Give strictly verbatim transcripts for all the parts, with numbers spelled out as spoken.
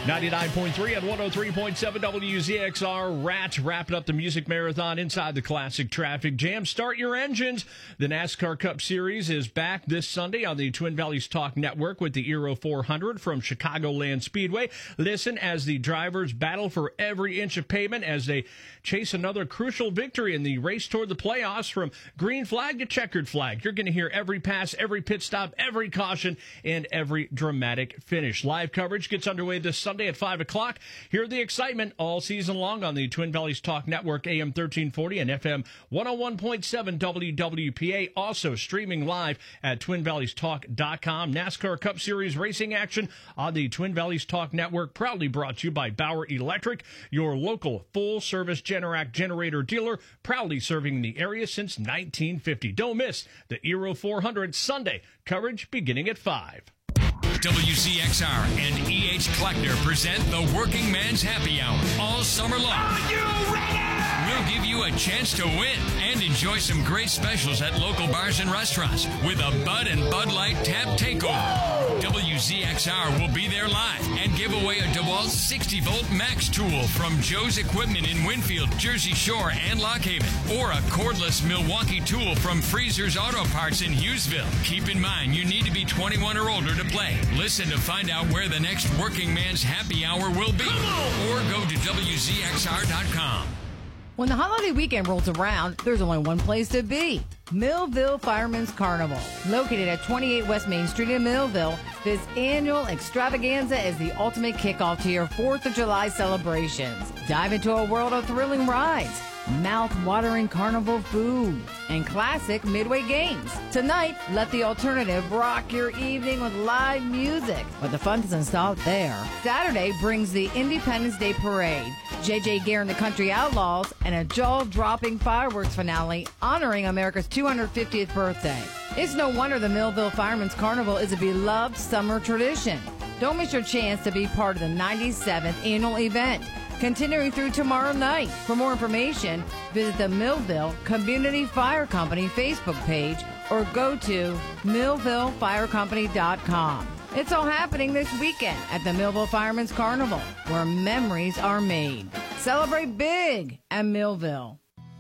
ninety-nine point three and one oh three point seven W Z X R. Rat wrapping up the music marathon inside the classic traffic jam. Start your engines. The NASCAR Cup Series is back this Sunday on the Twin Valleys Talk Network with the Aero four hundred from Chicagoland Speedway. Listen as the drivers battle for every inch of pavement as they chase another crucial victory in the race toward the playoffs from green flag to checkered flag. You're going to hear every pass, every pit stop, every caution, and every dramatic finish. Live coverage gets underway this Sunday at five o'clock. Hear the excitement all season long on the Twin Valleys Talk Network, A M thirteen forty and F M one oh one point seven W W P A. Also streaming live at twin valleys talk dot com. NASCAR Cup Series racing action on the Twin Valleys Talk Network, proudly brought to you by Bauer Electric, your local full-service Generac generator dealer, proudly serving the area since nineteen fifty. Don't miss the Aero four hundred Sunday. Coverage beginning at five. W Z X R and E H Kleckner present the Working Man's Happy Hour all summer long. Are you ready? We'll give you a chance to win and enjoy some great specials at local bars and restaurants with a Bud and Bud Light Tap Takeover. W Z X R will be there live and give away a DeWalt sixty volt Max tool from Joe's Equipment in Winfield, Jersey Shore, and Lock Haven, or a cordless Milwaukee tool from Freezer's Auto Parts in Hughesville. Keep in mind, you need to be twenty-one or older to play. Listen to find out where the next Working Man's Happy Hour will be, or go to W Z X R dot com. When the holiday weekend rolls around, there's only one place to be. Millville Fireman's Carnival. Located at twenty-eight West Main Street in Millville, this annual extravaganza is the ultimate kickoff to your fourth of July celebrations. Dive into a world of thrilling rides, mouth-watering carnival food, and classic midway games. Tonight, let the alternative rock your evening with live music. But the fun doesn't stop there. Saturday brings the Independence Day Parade, J J. Gare and the Country Outlaws, and a jaw-dropping fireworks finale honoring America's two hundred fiftieth birthday. It's no wonder the Millville Fireman's Carnival is a beloved summer tradition. Don't miss your chance to be part of the ninety-seventh annual event, continuing through tomorrow night. For more information, visit the Millville Community Fire Company Facebook page or go to millville fire company dot com. It's all happening this weekend at the Millville Fireman's Carnival, where memories are made. Celebrate big at Millville.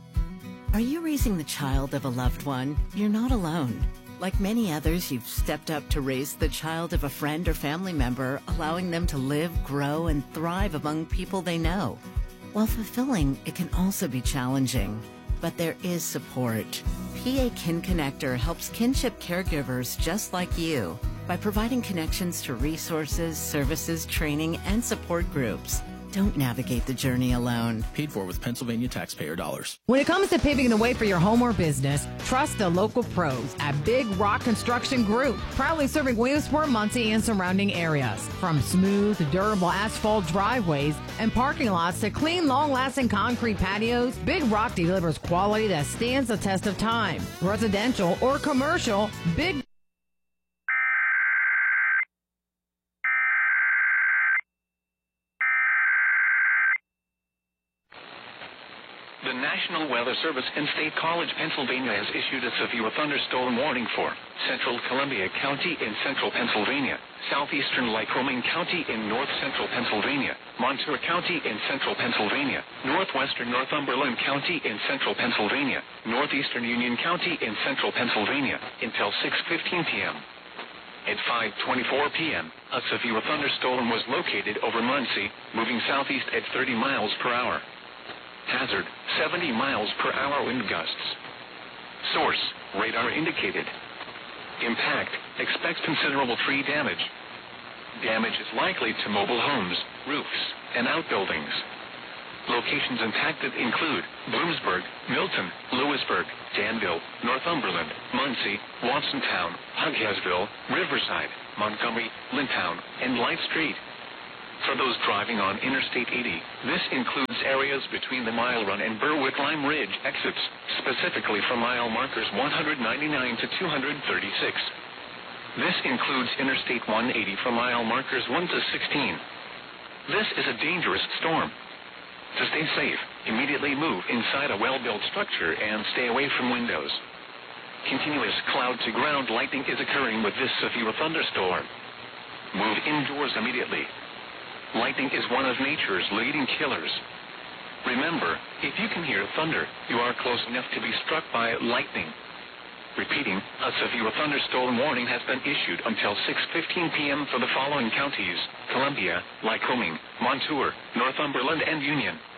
Are you raising the child of a loved one? You're not alone. Like many others, you've stepped up to raise the child of a friend or family member, allowing them to live, grow, and thrive among people they know. While fulfilling, it can also be challenging. But there is support. P A Kin Connector helps kinship caregivers just like you by providing connections to resources, services, training, and support groups. Don't navigate the journey alone. Paid for with Pennsylvania taxpayer dollars. When it comes to paving the way for your home or business, trust the local pros at Big Rock Construction Group, proudly serving Williamsport, Muncie, and surrounding areas. From smooth, durable asphalt driveways and parking lots to clean, long-lasting concrete patios, Big Rock delivers quality that stands the test of time. Residential or commercial, Big The National Weather Service in State College, Pennsylvania has issued a severe thunderstorm warning for Central Columbia County in central Pennsylvania, southeastern Lycoming County in north central Pennsylvania, Montour County in central Pennsylvania, northwestern Northumberland County in central Pennsylvania, northeastern Union County in central Pennsylvania until six fifteen p.m. At five twenty-four p.m., a severe thunderstorm was located over Muncie, moving southeast at thirty miles per hour. Hazard, seventy miles per hour wind gusts. Source, radar indicated. Impact, expect considerable tree damage. Damage is likely to mobile homes, roofs, and outbuildings. Locations impacted include Bloomsburg, Milton, Lewisburg, Danville, Northumberland, Muncie, Watsontown, Hughesville, Riverside, Montgomery, Lintown, and Light Street. For those driving on Interstate eighty, this includes areas between the Mile Run and Berwick-Lime Ridge exits, specifically from mile markers one ninety-nine to two thirty-six. This includes Interstate one eighty from mile markers one to sixteen. This is a dangerous storm. To stay safe, immediately move inside a well-built structure and stay away from windows. Continuous cloud-to-ground lightning is occurring with this severe thunderstorm. Move indoors immediately. Lightning is one of nature's leading killers. Remember, if you can hear thunder, you are close enough to be struck by lightning. Repeating, a severe thunderstorm warning has been issued until six fifteen p.m. for the following counties: Columbia, Lycoming, Montour, Northumberland, and Union.